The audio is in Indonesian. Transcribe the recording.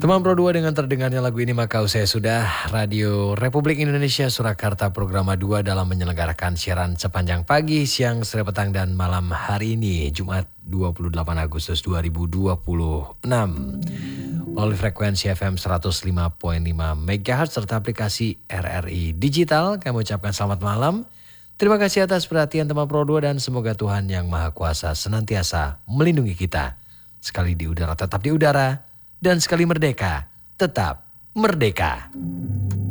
Teman Pro 2 dengan terdengarnya lagu ini maka usai sudah Radio Republik Indonesia Surakarta Programa 2 dalam menyelenggarakan siaran sepanjang pagi, siang, sore, petang, dan malam hari ini Jumat 28 Agustus 2026 melalui frekuensi FM 105.5 MHz serta aplikasi RRI Digital. Kami ucapkan selamat malam. Terima kasih atas perhatian teman Pro 2 dan semoga Tuhan Yang Maha Kuasa senantiasa melindungi kita. Sekali di udara tetap di udara. Dan sekali merdeka, tetap merdeka.